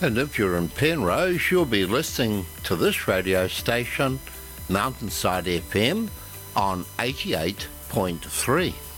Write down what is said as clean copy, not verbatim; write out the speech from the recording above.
And if you're in Penrose, you'll be listening to this radio station, Mountainside FM, on 88.3.